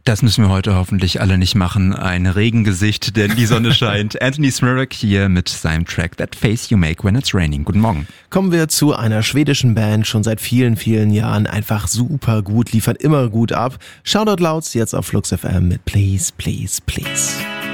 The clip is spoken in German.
Das müssen wir heute hoffentlich alle nicht machen. Ein Regengesicht, denn die Sonne scheint. Anthony Smirek hier mit seinem Track That Face You Make When It's Raining. Guten Morgen. Kommen wir zu einer schwedischen Band, schon seit vielen, vielen Jahren einfach super gut, liefert immer gut ab. Shoutout Louds jetzt auf Flux FM mit Please, Please, Please.